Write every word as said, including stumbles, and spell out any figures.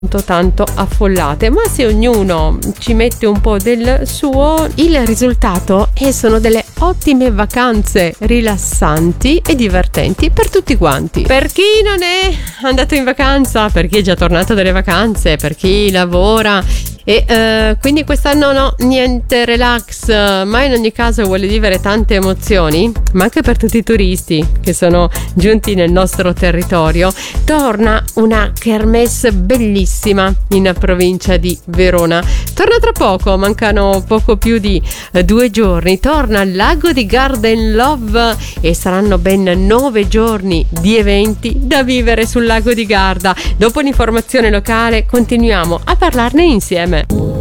tanto affollate, ma se ognuno ci mette un po' del suo, il risultato è sono delle ottime vacanze rilassanti e divertenti per tutti quanti. Per chi non è andato in vacanza, per chi è già tornato dalle vacanze, per chi lavora e uh, quindi quest'anno no, niente relax, ma in ogni caso vuole vivere tante emozioni, ma anche per tutti i turisti che sono giunti nel nostro territorio, torna una kermesse bellissima in provincia di Verona. Torna tra poco, mancano poco più di uh, due giorni, torna al lago di Garden Love e saranno ben nove giorni di eventi da vivere sul lago di Garda. Dopo l'informazione locale continuiamo a parlarne insieme.